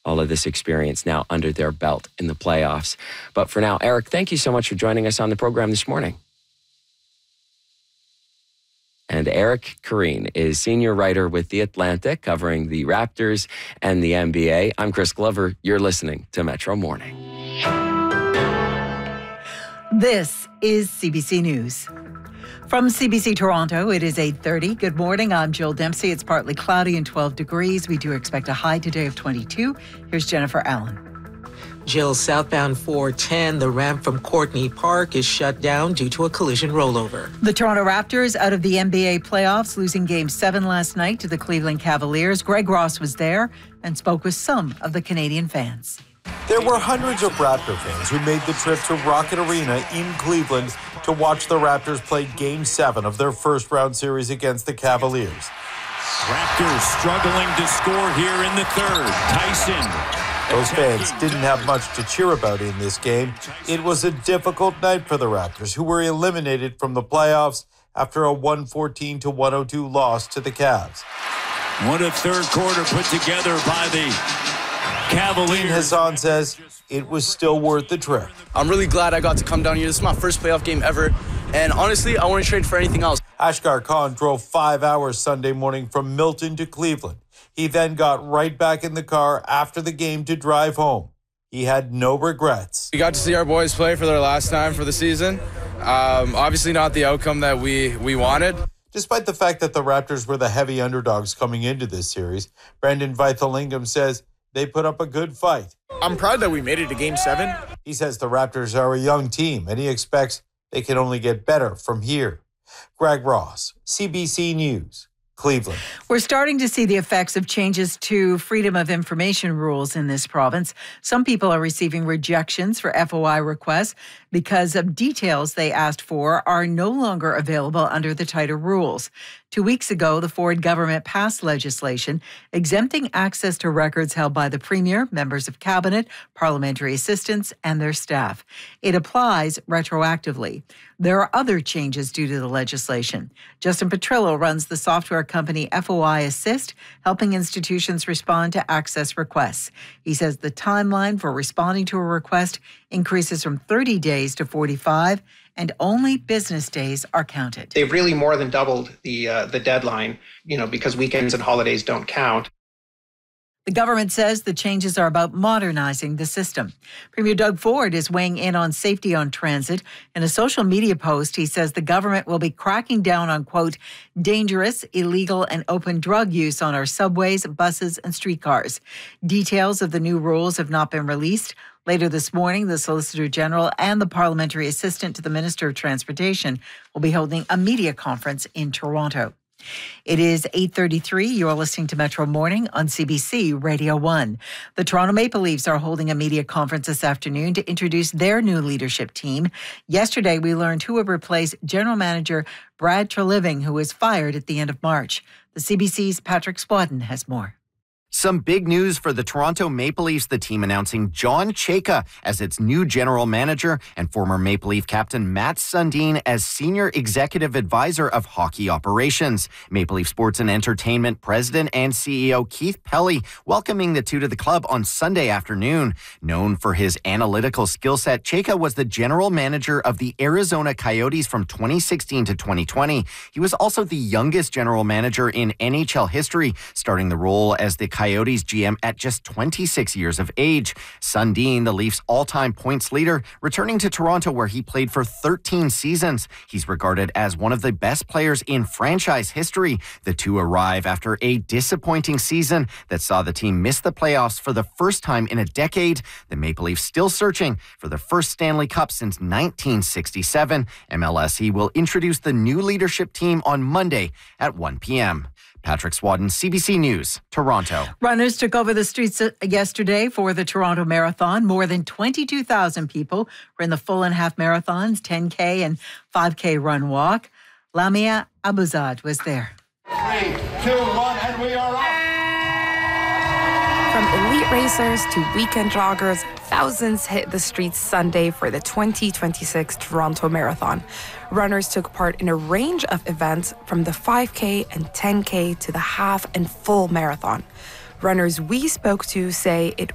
all of this experience now under their belt in the playoffs. But for now, Eric, thank you so much for joining us on the program this morning. And Eric Koreen is senior writer with The Atlantic, covering the Raptors and the NBA. I'm Chris Glover. You're listening to Metro Morning. This is CBC News. From CBC Toronto, it is 8:30. Good morning. I'm Jill Dempsey. It's partly cloudy and 12 degrees. We do expect a high today of 22. Here's Jennifer Allen. Jill, southbound 410, the ramp from Courtney Park is shut down due to a collision rollover. The Toronto Raptors out of the NBA playoffs, losing Game 7 last night to the Cleveland Cavaliers. Greg Ross was there and spoke with some of the Canadian fans. There were hundreds of Raptor fans who made the trip to Rocket Arena in Cleveland to watch the Raptors play Game 7 of their first-round series against the Cavaliers. Raptors struggling to score here in the third. Tyson. Those fans didn't have much to cheer about in this game. It was a difficult night for the Raptors, who were eliminated from the playoffs after a 114-102 loss to the Cavs. What a third quarter put together by the Cavaliers. Dean Hassan says it was still worth the trip. I'm really glad I got to come down here. This is my first playoff game ever. And honestly, I wouldn't trade for anything else. Ashgar Khan drove 5 hours Sunday morning from Milton to Cleveland. He then got right back in the car after the game to drive home. He had no regrets. We got to see our boys play for their last time for the season. Obviously not the outcome that we wanted. Despite the fact that the Raptors were the heavy underdogs coming into this series, Brendan Vithalingam says they put up a good fight. I'm proud that we made it to Game 7. He says the Raptors are a young team, and he expects they can only get better from here. Greg Ross, CBC News, Cleveland. We're starting to see the effects of changes to freedom of information rules in this province. Some people are receiving rejections for FOI requests because of details they asked for are no longer available under the tighter rules. 2 weeks ago, the Ford government passed legislation exempting access to records held by the Premier, members of Cabinet, parliamentary assistants, and their staff. It applies retroactively. There are other changes due to the legislation. Justin Petrillo runs the software company FOI Assist, helping institutions respond to access requests. He says the timeline for responding to a request increases from 30 days to 45, and only business days are counted. They've really more than doubled the deadline, because weekends and holidays don't count. The government says the changes are about modernizing the system. Premier Doug Ford is weighing in on safety on transit. In a social media post, he says the government will be cracking down on, quote, dangerous, illegal, and open drug use on our subways, buses, and streetcars. Details of the new rules have not been released. Later this morning, the Solicitor General and the Parliamentary Assistant to the Minister of Transportation will be holding a media conference in Toronto. It is 8:33. You're listening to Metro Morning on CBC Radio 1. The Toronto Maple Leafs are holding a media conference this afternoon to introduce their new leadership team. Yesterday, we learned who would replace General Manager Brad Treliving, who was fired at the end of March. The CBC's Patrick Swadden has more. Some big news for the Toronto Maple Leafs, the team announcing John Chayka as its new general manager and former Maple Leaf captain Matt Sundin as senior executive advisor of hockey operations. Maple Leaf Sports and Entertainment president and CEO Keith Pelly welcoming the two to the club on Sunday afternoon. Known for his analytical skill set, Chayka was the general manager of the Arizona Coyotes from 2016 to 2020. He was also the youngest general manager in NHL history, starting the role as the Coyotes GM at just 26 years of age. Sundin, the Leafs' all-time points leader, returning to Toronto where he played for 13 seasons. He's regarded as one of the best players in franchise history. The two arrive after a disappointing season that saw the team miss the playoffs for the first time in a decade. The Maple Leafs still searching for the first Stanley Cup since 1967. MLSE will introduce the new leadership team on Monday at 1 p.m. Patrick Swadden, CBC News, Toronto. Runners took over the streets yesterday for the Toronto Marathon. More than 22,000 people were in the full and half marathons, 10K and 5K run walk. Lamia Abuzad was there. 3, 2, 1, and we are off. From elite racers to weekend joggers, thousands hit the streets Sunday for the 2026 Toronto Marathon. Runners took part in a range of events from the 5K and 10K to the half and full marathon. Runners we spoke to say it